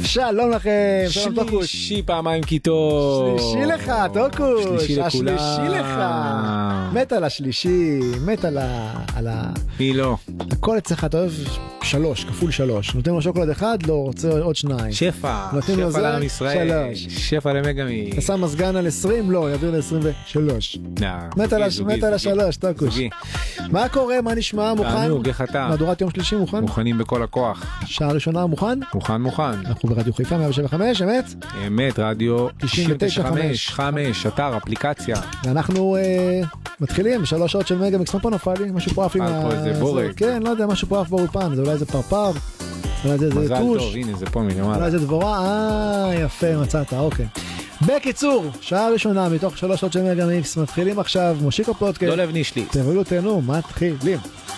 שלום לכם, שלום טוקוש. שלישי פעמיים כיתות. שלישי לך, טוקוש. שלישי לכולם. השלישי לך. מת על השלישי, מת על מי לא? הכל אצלך, אתה אוהב 3, כפול 3. נותן לו שוקולד אחד, לא, רוצה עוד 2. שפע. נותנים לו שפע זה, לעם ישראל. 3. שפע למגמי. אתה שם מזגן על 20, לא, יעביר ל-23. מת על השלוש, טוקוש. מה קורה, מה נשמע, מוכן? תענוג, איך אתה? מהדורת יום שלישי מוכן? מוכנים בכל הכוח. שעה ראשונה מוכן? מוכן. אנחנו ברדיו חיפה 175, אמת? אמת, רדיו 99.5, אתר, אפליקציה. ואנחנו מתחילים 3 שעות של מגה מיקס. פה נפל לי משהו פה עף עם איזה בורג. כן, לא יודע, משהו פה עף באולפן, זה אולי איזה פרפר, אולי זה מזל טוש, טוב, הנה זה פה מלמעלה. אולי זה דבורה. יפה, מצאת, אוקיי. בקיצור, שעה ראשונה מתוך 3 שעות של מגה מיקס, מתחילים עכשיו, מושיקו פודקאסט. דולב נישליץ. תבואו תהנו, מתחילים.